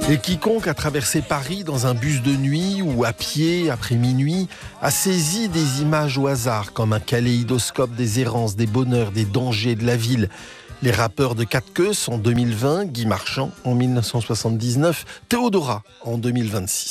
Et quiconque a traversé Paris dans un bus de nuit ou à pied après minuit a saisi des images au hasard, comme un kaléidoscope des errances, des bonheurs, des dangers de la ville. Les rappeurs de Quatre Queues en 2020, Guy Marchand en 1979, Théodora en 2026.